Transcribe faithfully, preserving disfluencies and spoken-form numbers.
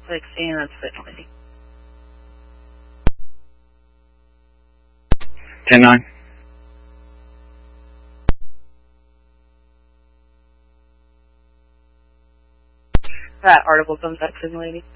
sixteen, that's Fish Lady. ten nine. That article comes back, Fish Lady.